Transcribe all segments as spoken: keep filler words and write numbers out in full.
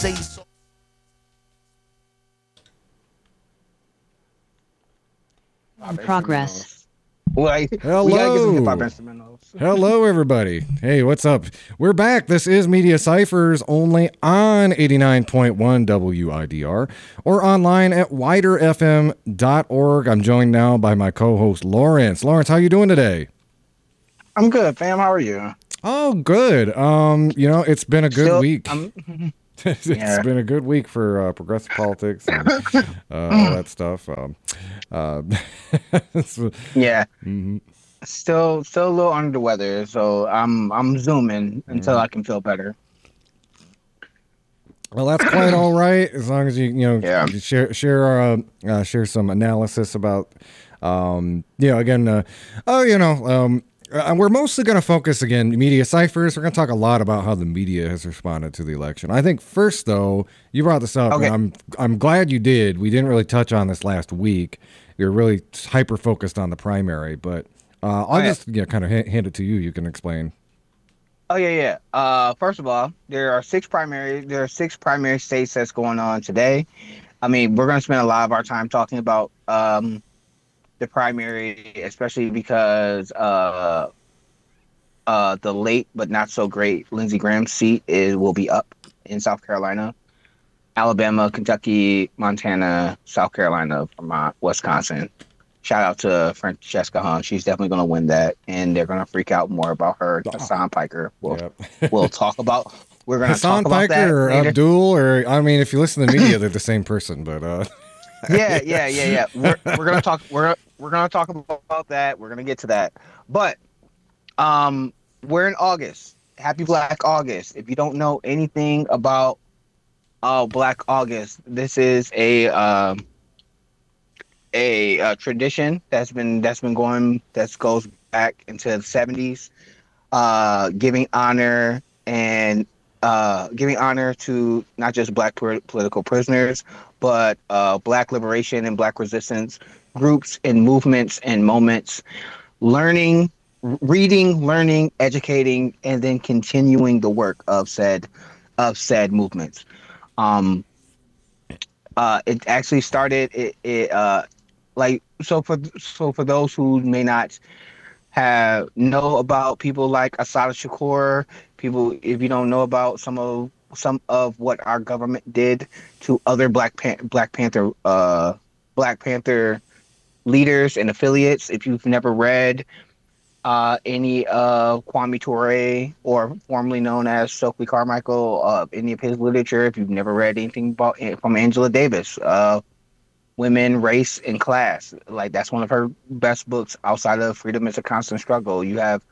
say so. In progress. Like, we gotta get some hip hop Hello. instrumentals. Hello, everybody. Hey, what's up? We're back. This is Media Ciphers only on eighty-nine point one W I D R or online at wider f m dot org. I'm joined now by my co-host, Lawrence. Lawrence, how you doing today? I'm good, fam. How are you? Oh, good. Um, you know, it's been a good Still, week. I'm- It's Yeah. been a good week for uh, progressive politics and uh, all that stuff. Um, uh, so- yeah. mhm. Still, still a little under the weather, so I'm I'm zooming until Mm-hmm. I can feel better. Well, that's quite all right as long as you you know Yeah. share share uh, uh, share some analysis about um you know again uh, oh you know um uh, we're mostly going to focus again media ciphers. We're going to talk a lot about how the media has responded to the election. I think first though, you brought this up, Okay. and I'm I'm glad you did. We didn't really touch on this last week. We were really hyper focused on the primary, but uh, I'll Oh, yeah. just yeah kind of hand it to you. You can explain. Oh yeah, yeah. Uh, first of all, there are six primary. There are six primary states that's going on today. I mean, we're gonna spend a lot of our time talking about um the primary, especially because uh uh the late but not so great Lindsey Graham seat is will be up in South Carolina, Alabama, Kentucky, Montana, South Carolina, Vermont, Wisconsin. Shout out to Francesca Hahn. She's definitely going to win that, and they're going to freak out more about her. Hassan Piker. We'll, Yep. we'll talk about. We're going to Hassan talk about Piker that or later. Abdul, or I mean, if you listen to the media, they're the same person. But uh, yeah, yeah, yeah, yeah. We're we're gonna talk. We're we're gonna talk about that. We're gonna get to that. But um, we're in August. Happy Black August. If you don't know anything about uh Black August, this is a um a, uh tradition that's been that's been going that goes back into the seventies. Uh, giving honor and uh giving honor to not just Black per- political prisoners, but uh, Black liberation and Black resistance groups and movements and moments, learning, reading, learning, educating, and then continuing the work of said of said movements. Um, uh, it actually started it, it uh like so for so for those who may not have know about people like Asada Shakur, people if you don't know about some of some of what our government did to other Black Pan- Black Panther uh Black Panther leaders and affiliates, if you've never read uh any of Kwame Ture, or formerly known as Stokely Carmichael, uh any of his literature, if you've never read anything about from Angela Davis, uh Women, Race, and Class. Like that's one of her best books outside of Freedom is a Constant Struggle. You have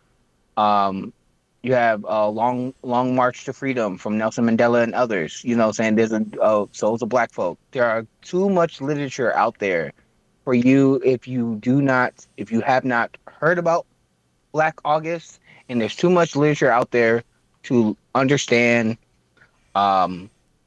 um you have uh Long Long March to Freedom from Nelson Mandela and others. You know what I'm saying? There's a uh, Souls of Black Folk. There are too much literature out there for you if you do not if you have not heard about Black August, and there's too much literature out there to understand um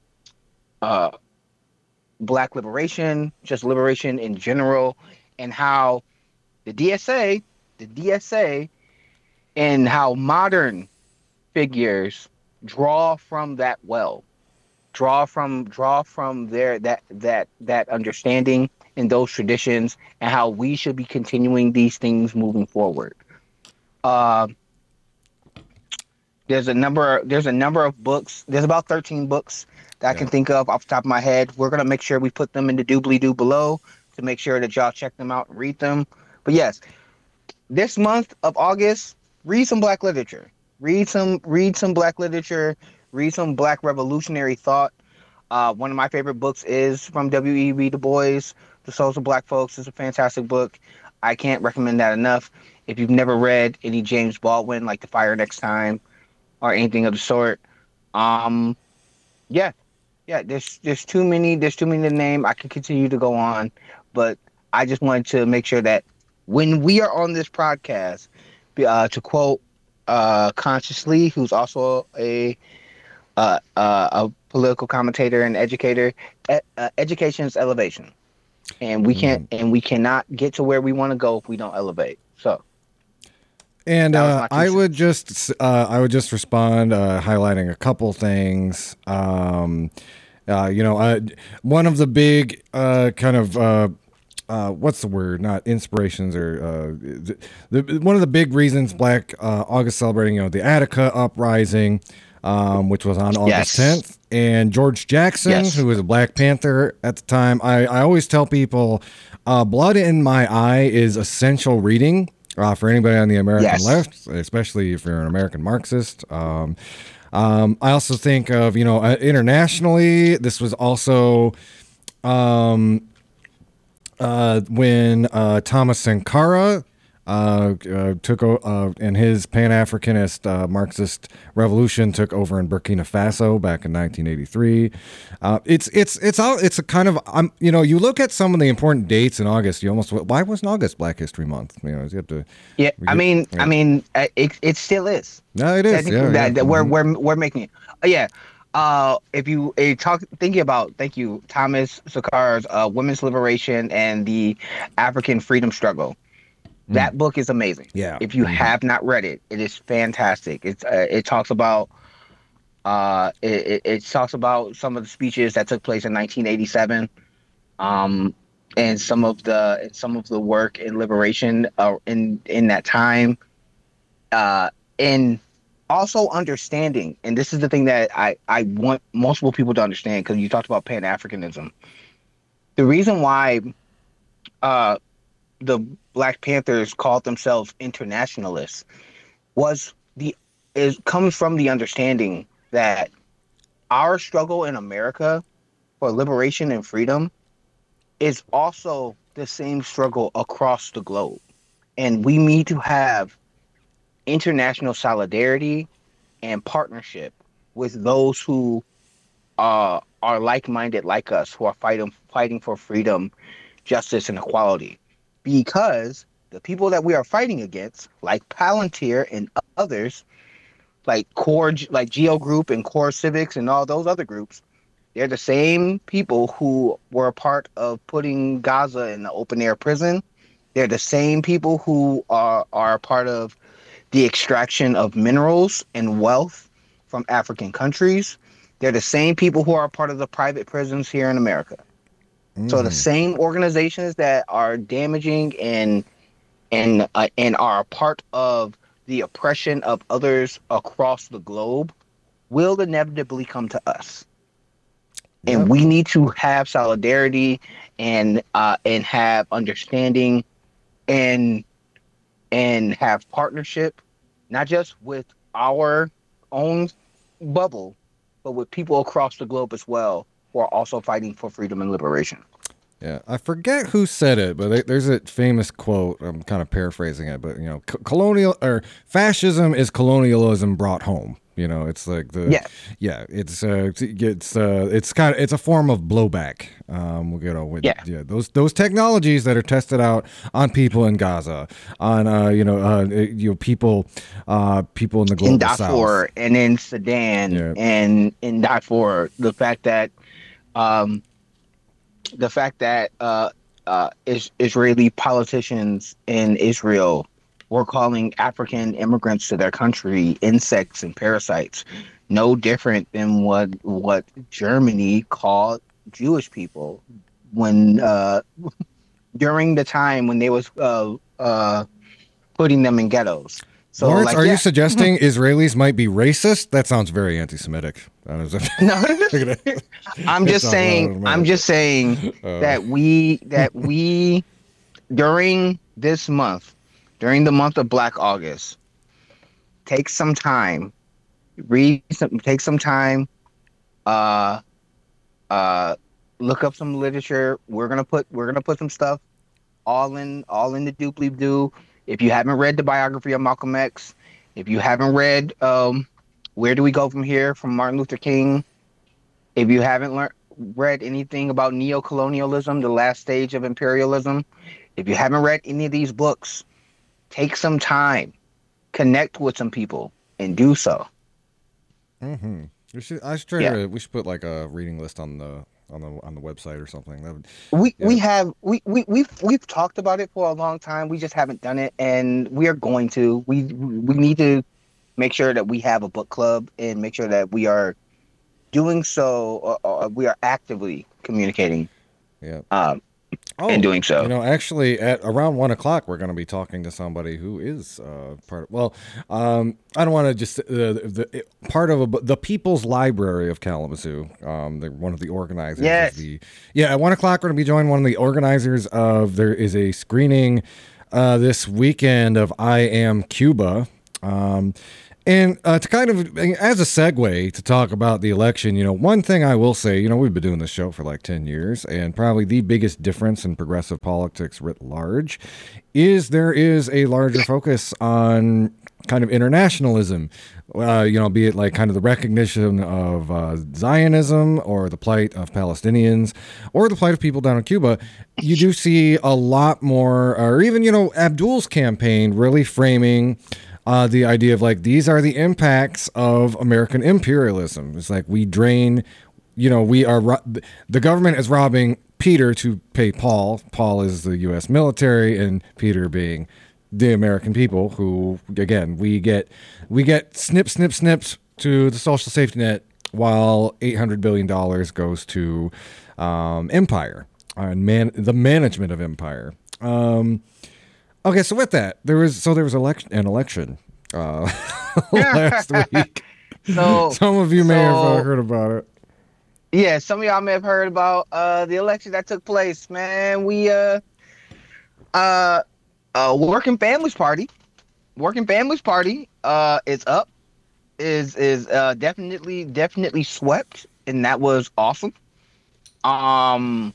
uh Black liberation, just liberation in general, and how the D S A, the D S A, and how modern figures draw from that well, draw from draw from their that that that understanding and those traditions, and how we should be continuing these things moving forward. Uh, there's a number there's a number of books. There's about thirteen books that I can Yeah. think of off the top of my head. We're gonna make sure we put them in the doobly doo below to make sure that y'all check them out and read them. But yes, this month of August, read some Black literature. Read some read some Black literature. Read some Black revolutionary thought. Uh, one of my favorite books is from W E B Du Bois, The Souls of Black Folks. It's a fantastic book. I can't recommend that enough. If you've never read any James Baldwin, like The Fire Next Time, or anything of the sort, um, yeah, yeah. There's there's too many. There's too many to name. I could continue to go on, but I just wanted to make sure that when we are on this podcast, uh, to quote uh, Consciously, who's also a uh, uh, a political commentator and educator, e- uh, education is elevation, and we can't Mhm. and we cannot get to where we want to go if we don't elevate. So And That was uh, my two I would cents. just uh, I would just respond uh, highlighting a couple things. Um, uh, you know, uh, one of the big uh, kind of uh, uh, what's the word? Not inspirations or uh, the, the one of the big reasons Black uh, August celebrating, you know, the Attica uprising, um, which was on August Yes. tenth, and George Jackson, Yes. who was a Black Panther at the time. I, I always tell people, uh, Blood in My Eye is essential reading uh, for anybody on the American Yes. left, especially if you're an American Marxist. Um, um, I also think of, you know, uh, internationally, this was also um, uh, when uh, Thomas Sankara uh, uh, took o- uh, and his Pan-Africanist uh, Marxist revolution took over in Burkina Faso back in nineteen eighty-three. Uh, it's it's it's all it's a kind of um, you know, you look at some of the important dates in August. You almost, why wasn't August Black History Month? You know, you have to. Yeah, we I get- mean, yeah. I mean, uh, it it still is. No, it is. Technically, Yeah, that, yeah. that we're Mhm. we're we're making it. Uh, yeah. Uh, if you uh, talk thinking about, thank you, Thomas Sankara's uh, women's liberation and the African freedom struggle. That book is amazing. Yeah. If you Mhm. have not read it, it is fantastic. It's uh, it talks about uh it, it, it talks about some of the speeches that took place in nineteen eighty-seven, um, and some of the some of the work in liberation uh, in in that time, uh, and also understanding. And this is the thing that I I want multiple people to understand, because you talked about Pan Africanism. The reason why uh the Black Panthers called themselves internationalists was the is comes from the understanding that our struggle in America for liberation and freedom is also the same struggle across the globe. And we need to have international solidarity and partnership with those who uh, are like-minded like us, who are fighting fighting for freedom, justice, and equality. Because the people that we are fighting against, like Palantir and others, like Core, like Geo Group and Core Civics and all those other groups, they're the same people who were a part of putting Gaza in the open air prison. They're the same people who are are a part of the extraction of minerals and wealth from African countries. They're the same people who are a part of the private prisons here in America. So the same organizations that are damaging and and uh, and are a part of the oppression of others across the globe will inevitably come to us. Yep. And we need to have solidarity and uh, and have understanding and and have partnership, not just with our own bubble, but with people across the globe as well, who are also fighting for freedom and liberation. Yeah, I forget who said it, but there- there's a famous quote. I'm kind of paraphrasing it, but you know, c- colonial or fascism is colonialism brought home. You know, it's like the Yes. yeah, it's uh, it's uh, it's kind of it's a form of blowback. Um, you know, with, Yeah. yeah, those those technologies that are tested out on people in Gaza, on uh, you know, uh, you know, people, uh, people in the global In Darfur south. and in Sudan Yeah. and in Darfur, the fact that um, the fact that uh, uh, is, Israeli politicians in Israel were calling African immigrants to their country insects and parasites, no different than what what Germany called Jewish people when uh, during the time when they was uh, uh, putting them in ghettos. So, Lawrence, like, are yeah. you suggesting Israelis might be racist? That sounds very anti-Semitic. I was- No, I'm It's just not saying. allowed in I'm just saying Uh, that we that we during this month, during the month of Black August, take some time, read some, take some time, uh, uh, look up some literature. We're gonna put we're gonna put some stuff all in all in the doobly doo. If you haven't read the biography of Malcolm X, if you haven't read um, Where Do We Go From Here from Martin Luther King, if you haven't learned read anything about neo-colonialism, the last stage of imperialism, if you haven't read any of these books, take some time, connect with some people, and do so. Mm-hmm. We should. I should try Yeah. to. We should put like a reading list on the on the on the website or something. That would, We yeah. we have we we we've we've talked about it for a long time. We just haven't done it, and we are going to. We we need to make sure that we have a book club and make sure that we are doing so. Uh, uh, we are actively communicating. Yeah. Um, Oh, and doing so. You know, actually, at around one o'clock, we're going to be talking to somebody who is uh, part of. Well, um, I don't want to just uh, the it, part of a, the People's Library of Kalamazoo. Um, they're one of the organizers. Yes. Of the, yeah, at one o'clock, we're going to be joining one of the organizers of. There is a screening uh, this weekend of I Am Cuba. Um, And uh, to kind of, as a segue to talk about the election, you know, one thing I will say, you know, we've been doing this show for like ten years, and probably the biggest difference in progressive politics writ large is there is a larger focus on kind of internationalism, uh, you know, be it like kind of the recognition of uh, Zionism or the plight of Palestinians or the plight of people down in Cuba. You do see a lot more, or even, you know, Abdul's campaign really framing Uh, the idea of like, these are the impacts of American imperialism. It's like we drain, you know, we are, ro- the government is robbing Peter to pay Paul. Paul is the U S military, and Peter being the American people who, again, we get, we get snip, snip, snips to the social safety net while eight hundred billion dollars goes to um, empire and man, the management of empire. Um, Okay, so with that, there was so there was election an election uh, last week. So some of you may have uh, so- heard about it. Yeah, some of y'all may have heard about uh, the election that took place. Man, we uh, uh, uh, Working Families Party, Working Families Party, uh, is up, is is uh, definitely definitely swept, and that was awesome. Um.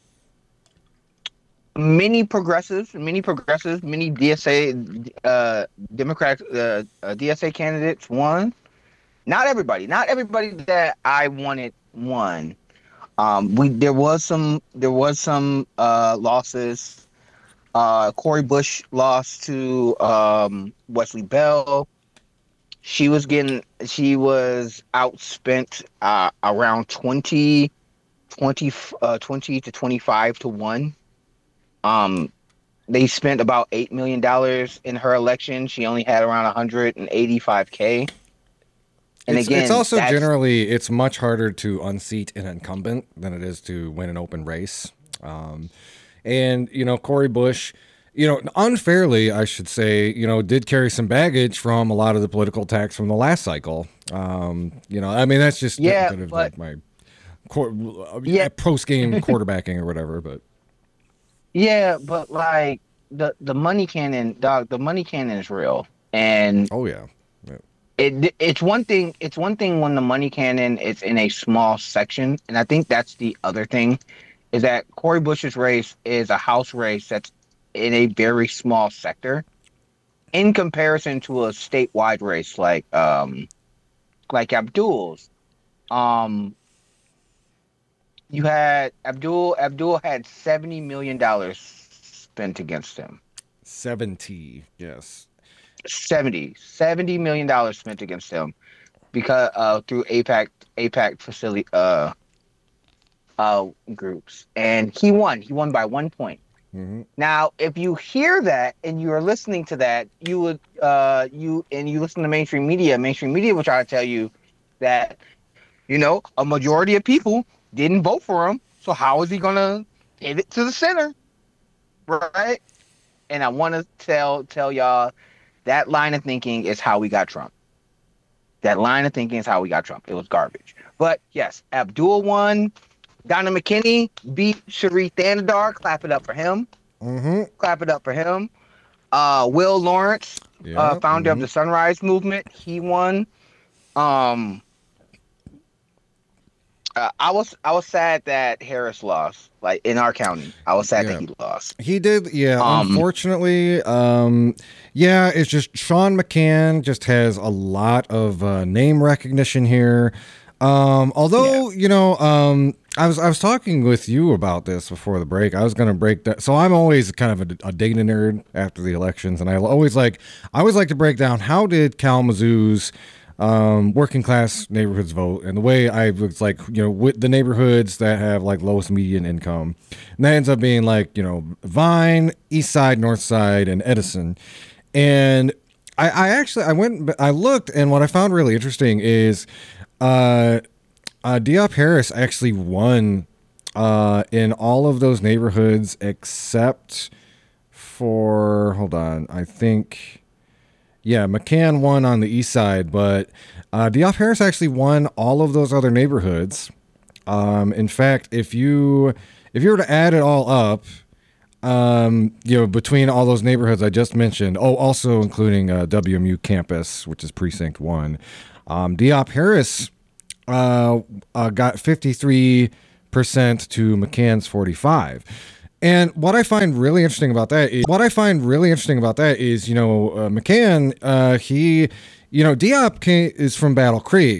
Many progressives, many progressives, many D S A, uh, Democratic, uh, uh, D S A candidates won. Not everybody, not everybody that I wanted won. Um, we there was some there was some uh, losses. Uh, Cori Bush lost to um, Wesley Bell. She was getting she was outspent uh, around twenty, twenty, uh, twenty to twenty-five to one. Um, they spent about eight million dollars in her election. She only had around one hundred eighty-five K. And it's, again, it's also that's- generally it's much harder to unseat an incumbent than it is to win an open race. Um, and you know, Cori Bush, you know, unfairly, I should say, you know, did carry some baggage from a lot of the political attacks from the last cycle. Um, you know, I mean, that's just Yeah, kind of but- like my quar- Yeah. post game quarterbacking or whatever, but. Yeah, but like the the money cannon, dog. The money cannon is real, and Oh yeah. yeah. it it's one thing. It's one thing when the money cannon is in a small section, and I think that's the other thing, is that Cori Bush's race is a House race that's in a very small sector, in comparison to a statewide race like um like Abdul's. Um, you had Abdul. Abdul had seventy million dollars spent against him. seventy, yes. seventy, seventy million dollars spent against him because uh through APAC APAC facility uh uh groups, and he won. He won by one point. hmm Now, if you hear that and you are listening to that, you would uh you and you listen to mainstream media. Mainstream media will try to tell you that, you know, a majority of people didn't vote for him. So how is he gonna pivot to the center, right? And I want to tell tell y'all that line of thinking is how we got Trump. That line of thinking is how we got Trump. It was garbage. But yes, Abdul won. Donna McKinney beat Sharif Thanadar. Clap it up for him. hmm Clap it up for him. Uh, Will Lawrence, Yeah. uh, founder of mhm. the Sunrise Movement, he won. Um, uh, I was I was sad that Harris lost. Like in our county, I was sad Yeah. that he lost. He did, yeah. Um, unfortunately, um, yeah, it's just Sean McCann just has a lot of uh, name recognition here. Um, although, you know, um, I was I was talking with you about this before the break. I was going to break that. So I'm always kind of a, a data nerd after the elections, and I always like I always like to break down how did Kalamazoo's um, working class neighborhoods vote, and the way I was like, you know, with the neighborhoods that have like lowest median income, and that ends up being like, you know, Vine, East Side, North Side, and Edison. And I, I actually I went I looked, and what I found really interesting is uh, uh, Diop Harris actually won uh, in all of those neighborhoods except for, hold on, I think. Yeah, McCann won on the east side, but uh, Diop Harris actually won all of those other neighborhoods. Um, in fact, if you if you were to add it all up, um, you know, between all those neighborhoods I just mentioned, oh, also including uh, W M U campus, which is precinct one, um, Diop Harris uh, uh, got fifty-three percent to McCann's forty-five. And what I find really interesting about that is what I find really interesting about that is, you know, uh, McCann, uh, he, you know, Diop came, is from Battle Creek,